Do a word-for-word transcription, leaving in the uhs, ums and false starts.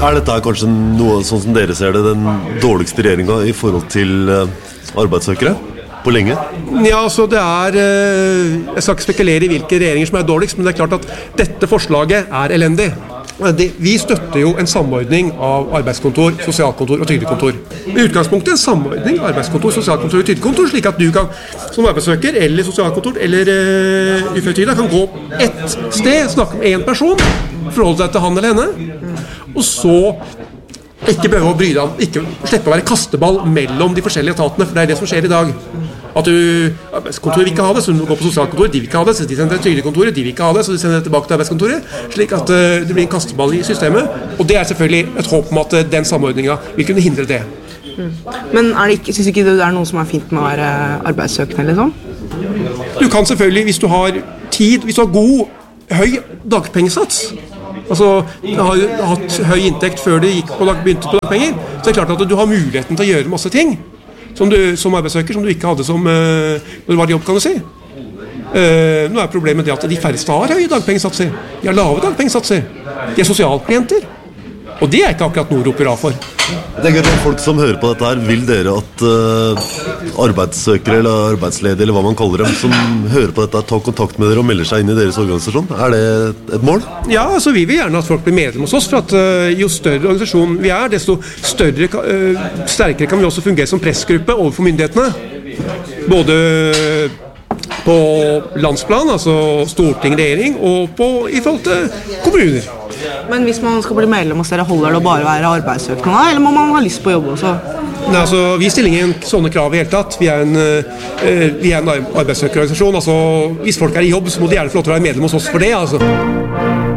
Er dette kanskje noe sånn som dere ser det, den dårligste regjeringen i forhold til arbeidssøkere på lenge? Ja, så det er, jeg skal ikke spekulere i hvilke regjeringer som er dårligst, men det er klart at dette forslaget er elendig. Vi støtter jo en samordning av arbeidskontor, sosialkontor og trygdekontor. I utgangspunktet en samordning av arbeidskontor, sosialkontor og trygdekontor, slik at du kan, som arbeidssøker eller sosialkontor eller uh, uføretrygda, kan gå ett sted, snakke med en person, forholde deg til han eller henne, og så ikke behøve å bry deg om, ikke slippe å være kasteball mellom de forskjellige etatene, for det er det som skjer i dag. At du, arbeidskontoret vil ikke ha det, så du går på sosialkontoret, de vil ikke ha det, så de sender til trygdekontoret, de vil ikke ha det, så de sender det tilbake til arbeidskontoret, slik at uh, det blir en kasteball i systemet, og det er selvfølgelig et håp om at uh, den samordningen vil kunne hindre det. Mm. Men er det ikke, synes ikke det er noe som er fint med å være arbeidssøkende eller sånn? Du kan selvfølgelig, hvis du har tid, hvis du har god, høy dagpengesats, altså du har hatt høy inntekt før du gikk på dag, begynte på dagpenger, så er det klart at du har muligheten til å gjøre masse ting som du som arbeidssøker, som du ikke hadde som uh, når du var i jobb, kan du si. Uh, nå er problemet det at de færreste har høye dagpengesatser. De har lave dagpengesatser. De er sosialklienter. Og det er ikke akkurat noe roper av for. Det er gøy, folk som hører på dette her, vil dere at uh, arbeidssøkere eller arbeidsledige, eller hva man kaller dem, som hører på dette, tar kontakt med dere og melder seg inn i deres organisasjon? Er det et mål? Ja, altså vi vil gjerne at folk blir medlem hos oss, for at uh, jo større organisasjon vi er, desto større, uh, sterkere kan vi også fungere som pressgruppe overfor myndighetene. Både på landsplan, altså storting, regjering, og på, i forhold til kommuner. Men hvis man skal bli medlem hos dere, holder det å bare være arbeidssøkende, eller må man ha lyst på jobb også? Nei, altså, vi stiller ingen sånne krav i hele tatt. Vi er en, uh, vi er en arbeidssøkerorganisasjon. Altså, hvis folk er i jobb, så må de gjerne få lov til å være medlem hos oss for det. Altså.